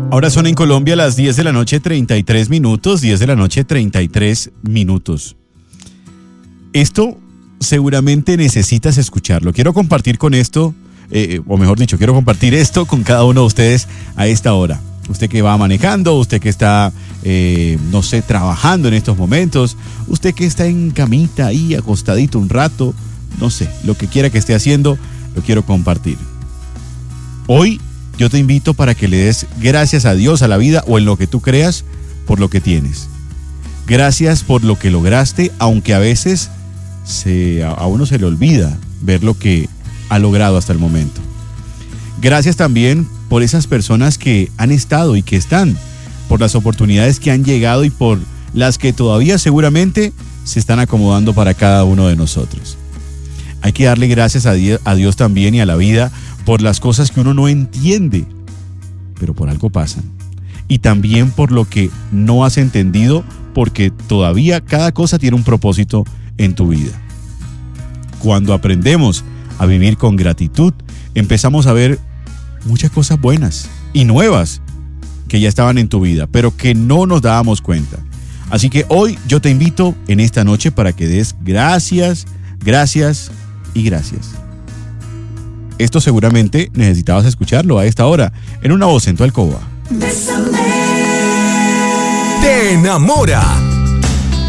Ahora son en Colombia las 10 de la noche 33 minutos, 10 de la noche 33 minutos. Esto seguramente necesitas escucharlo. Quiero compartir con esto, o mejor dicho, quiero compartir esto con cada uno de ustedes a esta hora. Usted que va manejando, usted que está, no sé, trabajando en estos momentos, usted que está en camita ahí acostadito un rato, no sé, lo que quiera que esté haciendo, lo quiero compartir. Hoy yo te invito para que le des gracias a Dios, a la vida o en lo que tú creas por lo que tienes. Gracias por lo que lograste, aunque a veces a uno se le olvida ver lo que ha logrado hasta el momento. Gracias también por esas personas que han estado y que están, por las oportunidades que han llegado y por las que todavía seguramente se están acomodando para cada uno de nosotros. Hay que darle gracias a Dios también y a la vida por las cosas que uno no entiende, pero por algo pasan. Y también por lo que no has entendido, porque todavía cada cosa tiene un propósito en tu vida. Cuando aprendemos a vivir con gratitud, empezamos a ver muchas cosas buenas y nuevas que ya estaban en tu vida, pero que no nos dábamos cuenta. Así que hoy yo te invito en esta noche para que des gracias, gracias y gracias. Esto seguramente necesitabas escucharlo a esta hora, en Una Voz en tu Alcoba. Te enamora